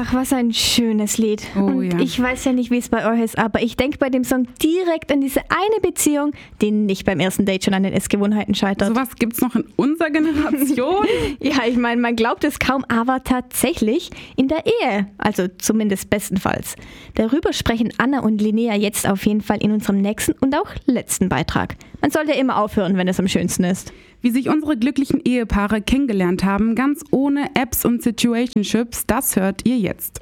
Ach, was ein schönes Lied. Und ich weiß ja nicht, wie es bei euch ist, aber ich denke bei dem Song direkt an diese eine Beziehung, die nicht beim ersten Date schon an den Essgewohnheiten scheitert. Sowas gibt's noch in unserer Generation? Ja, ich meine, man glaubt es kaum, aber tatsächlich in der Ehe. Also zumindest bestenfalls. Darüber sprechen Anna und Linnea jetzt auf jeden Fall in unserem nächsten und auch letzten Beitrag. Man sollte immer aufhören, wenn es am schönsten ist. Wie sich unsere glücklichen Ehepaare kennengelernt haben, ganz ohne Apps und Situationships, das hört ihr jetzt.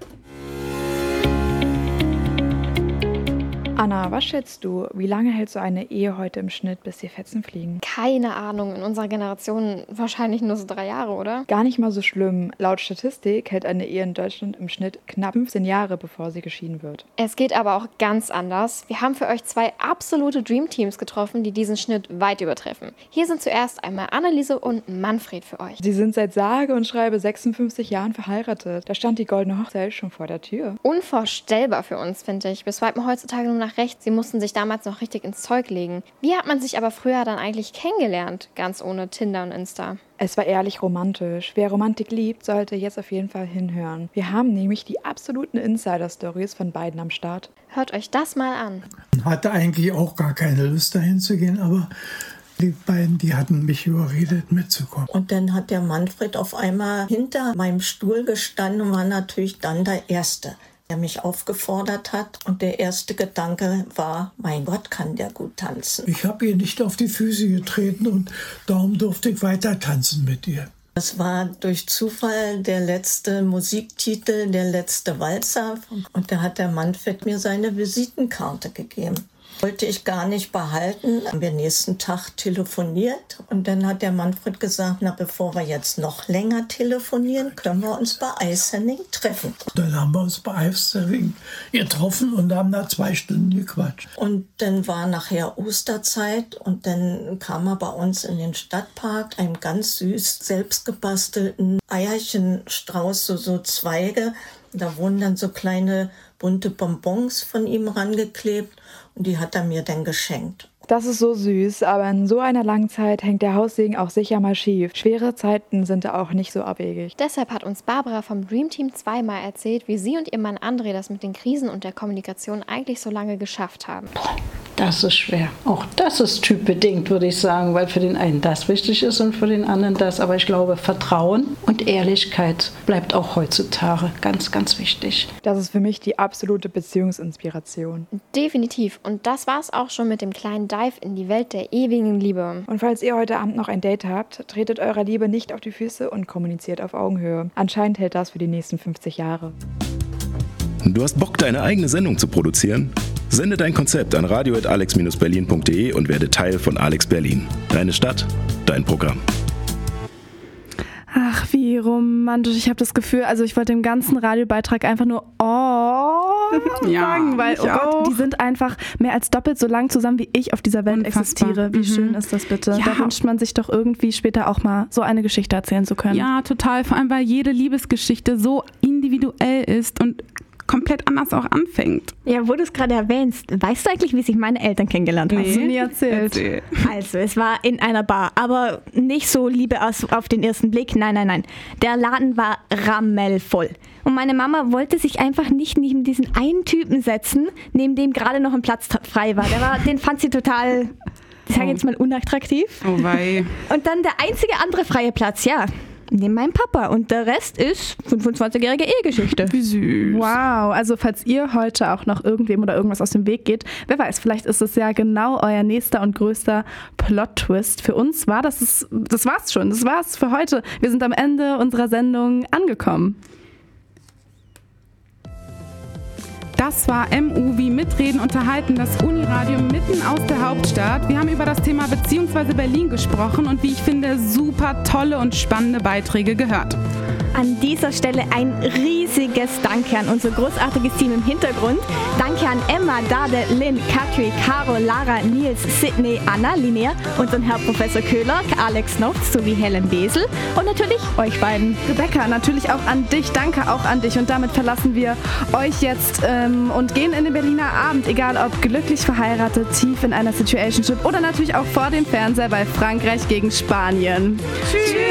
Anna, was schätzt du? Wie lange hält so eine Ehe heute im Schnitt, bis die Fetzen fliegen? Keine Ahnung, in unserer Generation wahrscheinlich nur so 3 Jahre, oder? Gar nicht mal so schlimm. Laut Statistik hält eine Ehe in Deutschland im Schnitt knapp 15 Jahre, bevor sie geschieden wird. Es geht aber auch ganz anders. Wir haben für euch 2 absolute Dreamteams getroffen, die diesen Schnitt weit übertreffen. Hier sind zuerst einmal Anneliese und Manfred für euch. Sie sind seit sage und schreibe 56 Jahren verheiratet. Da stand die goldene Hochzeit schon vor der Tür. Unvorstellbar für uns, finde ich. Wir swipen heutzutage nur nach rechts. Sie mussten sich damals noch richtig ins Zeug legen. Wie hat man sich aber früher dann eigentlich kennengelernt? Ganz ohne Tinder und Insta. Es war ehrlich romantisch. Wer Romantik liebt, sollte jetzt auf jeden Fall hinhören. Wir haben nämlich die absoluten Insider-Stories von beiden am Start. Hört euch das mal an. Ich hatte eigentlich auch gar keine Lust dahin zu gehen, aber die beiden, die hatten mich überredet, mitzukommen. Und dann hat der Manfred auf einmal hinter meinem Stuhl gestanden und war natürlich dann der Erste, der mich aufgefordert hat. Und der erste Gedanke war, mein Gott, kann der gut tanzen. Ich habe ihr nicht auf die Füße getreten und darum durfte ich weiter tanzen mit ihr. Das war durch Zufall der letzte Musiktitel, der letzte Walzer. Und da hat der Manfred mir seine Visitenkarte gegeben. Wollte ich gar nicht behalten. Haben wir nächsten Tag telefoniert und dann hat der Manfred gesagt, na bevor wir jetzt noch länger telefonieren, können wir uns bei Eisenning treffen. Dann haben wir uns bei Eisenning getroffen und haben da 2 Stunden gequatscht. Und dann war nachher Osterzeit und dann kam er bei uns in den Stadtpark, einem ganz süß selbstgebastelten Eierchenstrauß, so Zweige. Da wurden dann so kleine bunte Bonbons von ihm rangeklebt und die hat er mir dann geschenkt. Das ist so süß, aber in so einer langen Zeit hängt der Haussegen auch sicher mal schief. Schwere Zeiten sind da auch nicht so abwegig. Deshalb hat uns Barbara vom Dream Team 2 mal erzählt, wie sie und ihr Mann André das mit den Krisen und der Kommunikation eigentlich so lange geschafft haben. Das ist schwer. Auch das ist typbedingt, würde ich sagen, weil für den einen das wichtig ist und für den anderen das. Aber ich glaube, Vertrauen und Ehrlichkeit bleibt auch heutzutage ganz, ganz wichtig. Das ist für mich die absolute Beziehungsinspiration. Definitiv. Und das war's auch schon mit dem kleinen Dive in die Welt der ewigen Liebe. Und falls ihr heute Abend noch ein Date habt, tretet eurer Liebe nicht auf die Füße und kommuniziert auf Augenhöhe. Anscheinend hält das für die nächsten 50 Jahre. Du hast Bock, deine eigene Sendung zu produzieren? Sende dein Konzept an radio@alex-berlin.de und werde Teil von Alex Berlin. Deine Stadt, dein Programm. Ach, wie romantisch. Ich habe das Gefühl, also ich wollte dem ganzen Radiobeitrag einfach nur sagen, weil, oh Gott, die sind einfach mehr als doppelt so lang zusammen, wie ich auf dieser Welt existiere. Wie schön ist das bitte? Ja. Da wünscht man sich doch irgendwie später auch mal so eine Geschichte erzählen zu können. Ja, total. Vor allem, weil jede Liebesgeschichte so individuell ist und komplett anders auch anfängt. Ja, wo du es gerade erwähnst, weißt du eigentlich, wie sich meine Eltern kennengelernt haben? Hast du nie erzählt. Also, es war in einer Bar, aber nicht so Liebe auf den ersten Blick. Nein. Der Laden war rammelvoll. Und meine Mama wollte sich einfach nicht neben diesen einen Typen setzen, neben dem gerade noch ein Platz frei war. Den fand sie total, ich sage jetzt mal, unattraktiv. Oh wei. Und dann der einzige andere freie Platz, ja, neben meinem Papa. Und der Rest ist 25-jährige Ehegeschichte. Wie süß. Wow, also falls ihr heute auch noch irgendwem oder irgendwas aus dem Weg geht, wer weiß, vielleicht ist es ja genau euer nächster und größter Plot-Twist. Für uns war das war's schon. Das war's für heute. Wir sind am Ende unserer Sendung angekommen. Das war MU wie Mitreden unterhalten, das Uniradio mitten aus der Hauptstadt. Wir haben über das Thema bzw. Berlin gesprochen und wie ich finde, super tolle und spannende Beiträge gehört. An dieser Stelle ein riesiges Danke an unser großartiges Team im Hintergrund. Danke an Emma, Dade, Lynn, Katri, Caro, Lara, Nils, Sydney, Anna, Linnea, unseren Herr Professor Köhler, Alex Noft sowie Helen Besel und natürlich euch beiden. Rebecca, natürlich auch an dich. Danke auch an dich. Und damit verlassen wir euch jetzt und gehen in den Berliner Abend, egal ob glücklich verheiratet, tief in einer Situationship oder natürlich auch vor dem Fernseher bei Frankreich gegen Spanien. Tschüss!